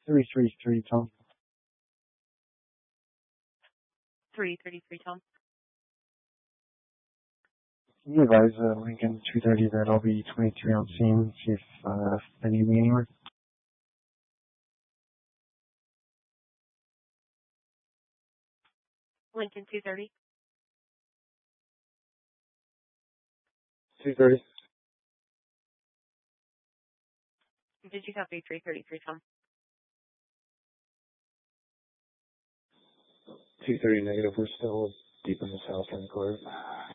333, Tom. 333, Tom. Can you advise Lincoln 230 that I'll be 23 on scene, see if they need me anywhere? Lincoln 230. 230. Did you copy 333, Tom? 230 negative. We're still deep in the south end court.